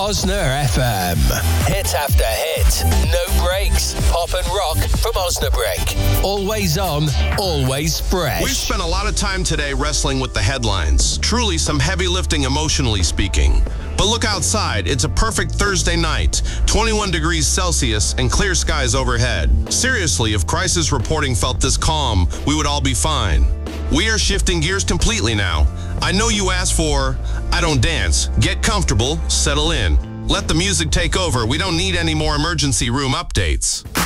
Osna FM. Hit after hit. No breaks. Pop and rock from Osnabrück. Always on, always fresh. We've spent a lot of time today wrestling with the headlines. Truly some heavy lifting emotionally speaking. But look outside. It's a perfect Thursday night. 21 degrees Celsius and clear skies overhead. Seriously, if crisis reporting felt this calm, we would all be fine. We are shifting gears completely now. I know you asked for, I don't dance. Get comfortable, settle in. Let the music take over. We don't need any more emergency room updates.